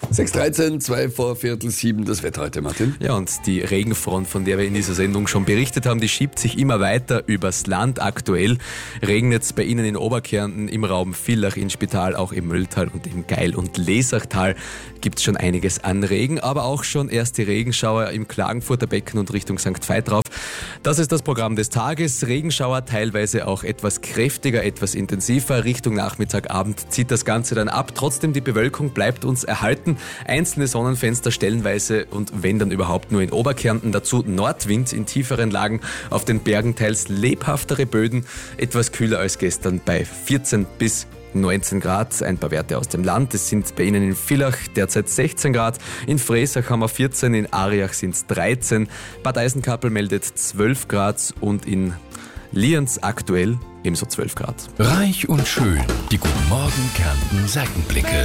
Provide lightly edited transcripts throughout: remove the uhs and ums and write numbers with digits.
6:13, 6:45, das Wetter heute, Martin. Ja, und die Regenfront, von der wir in dieser Sendung schon berichtet haben, die schiebt sich immer weiter übers Land. Aktuell regnet es bei Ihnen in Oberkärnten, im Raum Villach, in Spital, auch im Mülltal und im Geil- und Lesachtal gibt es schon einiges an Regen, aber auch schon erste Regenschauer im Klagenfurter Becken und Richtung St. Veit drauf. Das ist das Programm des Tages. Regenschauer teilweise auch etwas kräftiger, etwas intensiver. Richtung Nachmittag, Abend zieht das Ganze dann ab. Trotzdem, die Bewölkung bleibt uns erhalten. Einzelne Sonnenfenster stellenweise und wenn dann überhaupt nur in Oberkärnten. Dazu Nordwind in tieferen Lagen, auf den Bergen teils lebhaftere Böden. Etwas kühler als gestern bei 14 bis 19 Grad, ein paar Werte aus dem Land. Es sind bei Ihnen in Villach derzeit 16 Grad, in Fresach haben wir 14, in Ariach sind es 13, Bad Eisenkappel meldet 12 Grad und in Lienz aktuell ebenso 12 Grad. Reich und schön, die Guten Morgen Kärnten Seitenblicke.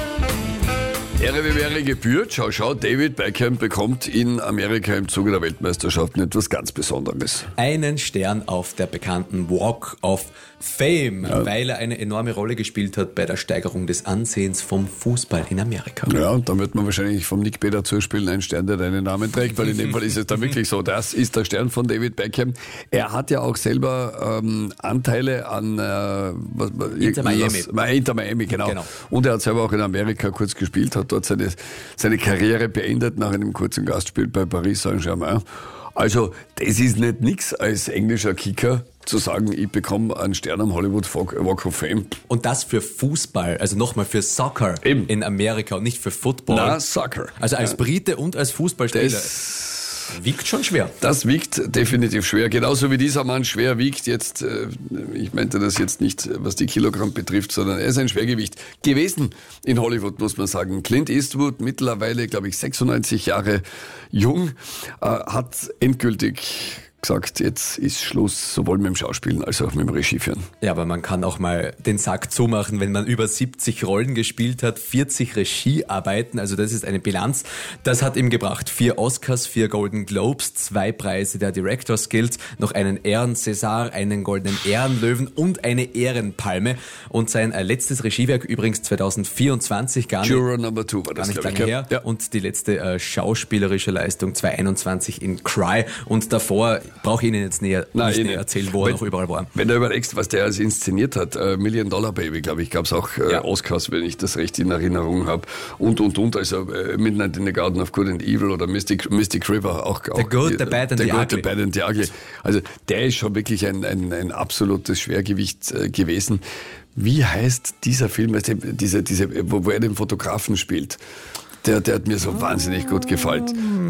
Ehre wie wäre gebührt. Schau, David Beckham bekommt in Amerika im Zuge der Weltmeisterschaften etwas ganz Besonderes. Einen Stern auf der bekannten Walk of Fame, weil er eine enorme Rolle gespielt hat bei der Steigerung des Ansehens vom Fußball in Amerika. Ja, und da wird man wahrscheinlich vom Nick Bader zuspielen, ein Stern, der deinen Namen trägt, weil in dem Fall ist es dann wirklich so. Das ist der Stern von David Beckham. Er hat ja auch selber Anteile an Inter Miami. Inter Miami, genau. Und er hat selber auch in Amerika kurz gespielt, hat dort seine Karriere beendet nach einem kurzen Gastspiel bei Paris Saint-Germain. Also das ist nicht nix als englischer Kicker zu sagen, ich bekomme einen Stern am Hollywood Walk of Fame. Und das für Fußball, also nochmal für Soccer in Amerika und nicht für Football. Na, Soccer. Also als Brite und als Fußballspieler. Das wiegt schon schwer. Das wiegt definitiv schwer. Genauso wie dieser Mann schwer wiegt jetzt, ich meinte das jetzt nicht, was die Kilogramm betrifft, sondern er ist ein Schwergewicht gewesen in Hollywood, muss man sagen. Clint Eastwood, mittlerweile, glaube ich, 96 Jahre jung, hat endgültig gesagt, jetzt ist Schluss, sowohl mit dem Schauspielen als auch mit dem Regieführen. Ja, aber man kann auch mal den Sack zumachen, wenn man über 70 Rollen gespielt hat, 40 Regiearbeiten, also das ist eine Bilanz. Das hat ihm gebracht 4 Oscars, 4 Golden Globes, 2 Preise der Directors Guild, noch einen Ehren-César, einen Goldenen Ehrenlöwen und eine Ehrenpalme. Und sein letztes Regiewerk übrigens 2024, Juror Number 2 war das, gar nicht lange her. Ja. Und die letzte schauspielerische Leistung 2021 in Cry. Und davor brauche ich Ihnen jetzt näher erzählen, wo er noch überall war. Wenn du überlegst, was der alles inszeniert hat, $1 Million Baby, glaube ich, gab es auch Oscars, wenn ich das recht in Erinnerung habe. Und. Also Midnight in the Garden of Good and Evil oder Mystic River. Auch The Good, the Bad and the Ugly. The Bad and the Ugly. Also der ist schon wirklich ein absolutes Schwergewicht gewesen. Wie heißt dieser Film, wo er den Fotografen spielt? Der hat mir so wahnsinnig gut gefallen.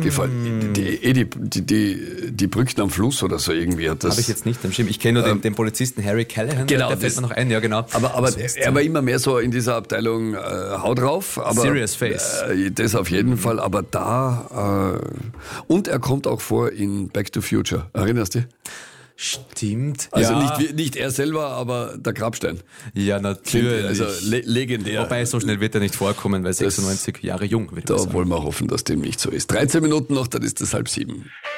Die Brücken am Fluss oder so irgendwie hat das. Habe ich jetzt nicht am Schirm. Ich kenne nur den Polizisten Harry Callahan. Genau, der fällt mir noch ein, ja genau. Aber er war immer mehr so in dieser Abteilung Hau drauf. Aber, Serious Face. Das auf jeden Fall, aber da und er kommt auch vor in Back to Future. Erinnerst du dich? Stimmt. Also nicht er selber, aber der Grabstein. Ja, natürlich. Also legendär. Wobei, so schnell wird er nicht vorkommen, weil 96 Jahre jung wird. Da wollen wir hoffen, dass dem nicht so ist. 13 Minuten noch, dann ist es 6:30.